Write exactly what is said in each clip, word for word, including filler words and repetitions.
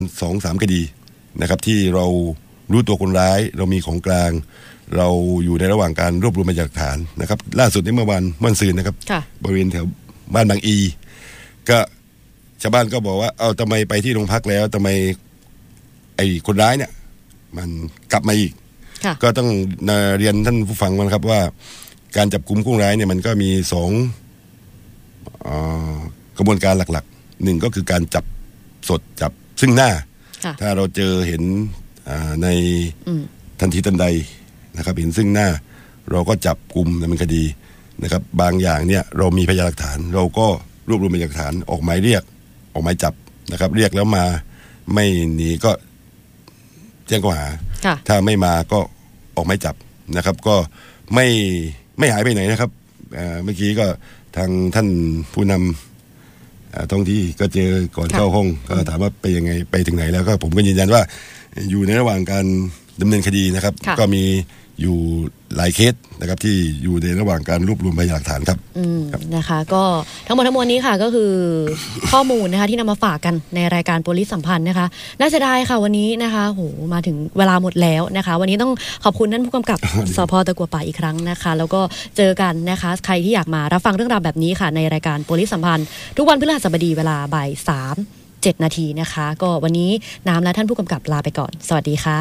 สองสามคดีนะครับที่เรารู้ตัวคนร้ายเรามีของกลางเราอยู่ในระหว่างการรวบรวมพยานหลักฐานนะครับล่าสุดนี้เมื่อวันเมื่อซืนนะครับบริเวณแถวบ้านบางอีก็ชาวบ้านก็บอกว่าเอาทำไมไปที่โรงพักแล้วทำไมไอ้คนร้ายเนี่ยมันกลับมาอีกก็ต้องเรียนท่านผู้ฟังนะครับว่าการจับกุมผู้ร้ายเนี่ยมันก็มีสองกระบวนการหลักๆหนึ่งก็คือการจับสดจับซึ่งหน้าถ้าเราเจอเห็นในทันทีทันใดนะครับเห็นซึ่งหน้าเราก็จับกุมดำเนินคดีนะครับบางอย่างเนี่ยเรามีพยานหลักฐานเราก็รวบรวมพยานหลักฐานออกหมายเรียกออกหมายจับนะครับเรียกแล้วมาไม่หนีก็แจ้งข้อหาถ้าไม่มาก็ออกหมายจับนะครับก็ไม่ไม่หายไปไหนนะครับเมื่อกี้ก็ทางท่านผู้นำท้องที่ก็เจอก่อนเข้าห้องก็ถามว่าไปยังไงไปถึงไหนแล้วก็ผมก็ยืนยันว่าอยู่ในระหว่างการดำเนินคดีนะครับก็มีอยู่หลายเคสนะครับที่อยู่ในระหว่างการรวบรวมพยานหลักฐานครับนะคะก็ทั้งหมดทั้งมวลนี้ค่ะก็คือข้อมูลนะคะที่นำมาฝากกันในรายการโพลิสสัมพันธ์นะคะน่าเสียดายค่ะวันนี้นะคะโหมาถึงเวลาหมดแล้วนะคะวันนี้ต้องขอบคุณท่านผู้กำกับ สภ.ตะกั่วป่าอีกครั้งนะคะแล้วก็เจอกันนะคะใครที่อยากมารับฟังเรื่องราวแบบนี้ค่ะในรายการโพลิสสัมพันธ์ทุกวันพฤหัสบดีเวลาบ่ายสามเจ็ดนาทีนะคะก็วันนี้น้ำและท่านผู้กำกับลาไปก่อนสวัสดีค่ะ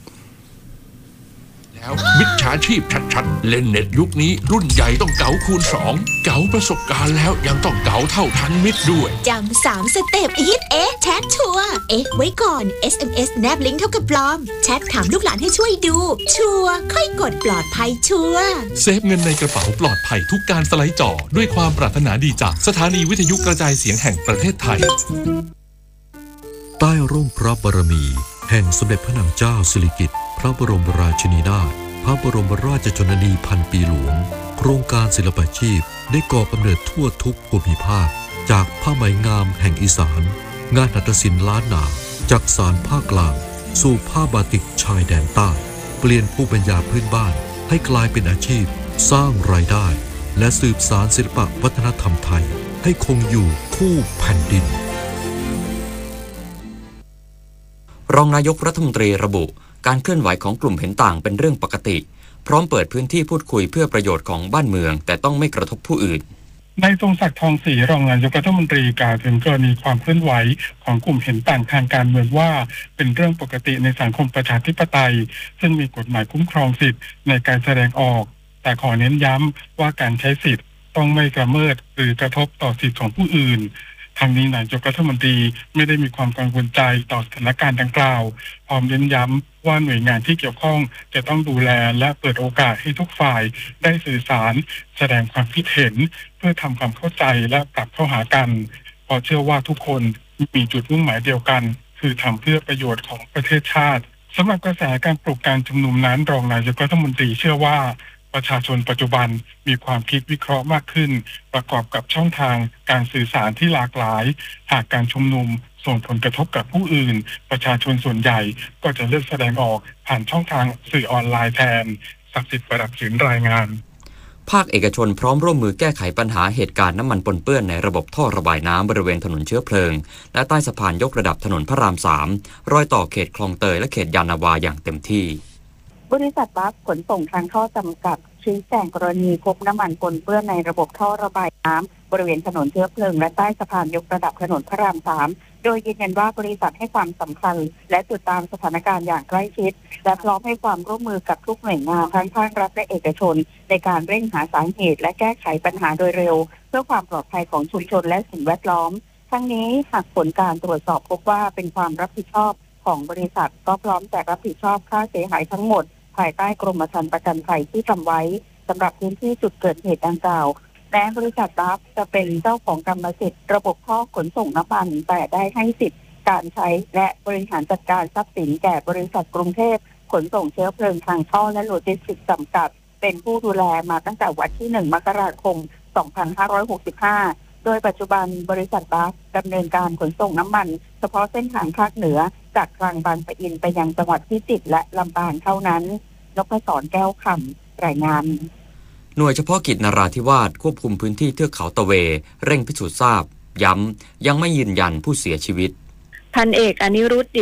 แล้วมิจฉาชีพชัดๆเล่นเน็ตยุคนี้รุ่นใหญ่ต้องเก๋าคูณสองเก๋าประสบการณ์แล้วยังต้องเก๋าเท่าทันมิตรด้วยจำสามสเต็ปฮิตเอ๊ะแชทชัวร์เอ๊ะไว้ก่อน เอส เอ็ม เอส แนบลิงก์เท่ากับปลอมแชทถามลูกหลานให้ช่วยดูชัวร์ค่อยกดปลอดภัยชัวร์เซฟเงินในกระเป๋าปลอดภัยทุกการสไลด์จอด้วยความปรารถนาดีจากสถานีวิทยุกระจายเสียงแห่งประเทศไทยใต้ร่มพระบารมีแห่งสมเด็จพระนางเจ้าสิริกิติ์พระบรมราชินีนาถพระบรมราชชนนีพันปีหลวงโครงการศิลปาชีพได้ก่อกำเนิดทั่วทุกภูมิภาคจากผ้าไหมงามแห่งอีสานงานหัตถศิลป์ล้านนาจากสานภาคกลางสู่ผ้าบาติกชายแดนใต้เปลี่ยนภูมิปัญญาพื้นบ้านให้กลายเป็นอาชีพสร้างรายได้และสืบสานศิลปวัฒนธรรมไทยให้คงอยู่คู่แผ่นดินรองนายกรัฐมนตรีระบุการเคลื่อนไหวของกลุ่มเห็นต่างเป็นเรื่องปกติพร้อมเปิดพื้นที่พูดคุยเพื่อประโยชน์ของบ้านเมืองแต่ต้องไม่กระทบผู้อื่นนายทรงศักดิ์ทองศรีรองนายกรัฐมนตรีกล่าวถึงกรณีความเคลื่อนไหวของกลุ่มเห็นต่างทางการเมืองว่าเป็นเรื่องปกติในสังคมประชาธิปไตยซึ่งมีกฎหมายคุ้มครองสิทธิในการแสดงออกแต่ขอเน้นย้ำว่าการใช้สิทธิ์ต้องไม่ละเมิดหรือกระทบต่อสิทธิของผู้อื่นทางนี้นายกรัฐมนตรีไม่ได้มีความกังวลใจต่อสถานการณ์ดังกล่าวพร้อมเน้นย้ำว่าหน่วยงานที่เกี่ยวข้องจะต้องดูแลและเปิดโอกาสให้ทุกฝ่ายได้สื่อสารแสดงความคิดเห็นเพื่อทำความเข้าใจและปรับเข้าหากันเพราะเชื่อว่าทุกคนมีจุดมุ่งหมายเดียวกันคือทำเพื่อประโยชน์ของประเทศชาติสำหรับกระแสการปลุกการชุมนุมนั้นรองนายกรัฐมนตรีเชื่อว่าประชาชนปัจจุบันมีความคิดวิเคราะห์มากขึ้นประกอบกับช่องทางการสื่อสารที่หลากหลายหากการชุมนุมส่งผลกระทบกับผู้อื่นประชาชนส่วนใหญ่ก็จะเลือกแสดงออกผ่านช่องทางสื่อออนไลน์แทนศักดิ์สิทธิ์ประดับศิลป์รายงานภาคเอกชนพร้อมร่วมมือแก้ไขปัญหาเหตุการณ์น้ำมันปนเปื้อนในระบบท่อระบายน้ำบริเวณถนนเชื้อเพลิงและใต้สะพานยกระดับถนนพระรามสามรอยต่อเขตคลองเตยและเขตยานนาวาอย่างเต็มที่บริษัทบัสขนส่งทางท่อจำกัดชี้แจงกรณีพบน้ำมันปนเปื้อนในระบบท่อระบายน้ำบริเวณถนนเชื้อเพลิงและใต้สะพานยกระดับถนนพระรามสามโดยยืนยันว่าบริษัทให้ความสำคัญและติดตามสถานการณ์อย่างใกล้ชิดและพร้อมให้ความร่วมมือกับทุกหน่วยงานทั้งภาครัฐและเอกชนในการเร่งหาสาเหตุและแก้ไขปัญหาโดยเร็วเพื่อความปลอดภัยของชุมชนและสิ่งแวดล้อมทั้งนี้หากผลการตรวจสอบพบว่าเป็นความรับผิดชอบของบริษัทก็พร้อมจะรับผิดชอบค่าเสียหายทั้งหมดภายใต้กรมธรรม์ประกันภัยที่ทำไว้สำหรับพื้นที่จุดเกิดเหตุดังกล่าวแม้บริษัทบัสจะเป็นเจ้าของกรรมสิทธิ์ระบบท่อขนส่งน้ำมันแต่ได้ให้สิทธิ์การใช้และบริหารจัดการทรัพย์สินแก่บริษัทกรุงเทพขนส่งเชื้อเพลิงทางท่อและโลจิสติกส์จำกัดเป็นผู้ดูแลมาตั้งแต่วันที่หนึ่งมกราคมสองพันห้าร้อยหกสิบห้าโดยปัจจุบันบริษัทบัสดำเนินการขนส่งน้ำมันเฉพาะเส้นทางภาคเหนือจากกลางบางปะอินไปยังจังหวัดพิจิตรและลำปางเท่านั้นนพศรแก้วคำรายงานหน่วยเฉพาะกิจนราธิวาสควบคุมพื้นที่เทือกเขาตะเวเร่งพิสูจน์ทราบย้ำยังไม่ยืนยันผู้เสียชีวิตพันเอกอนิรุต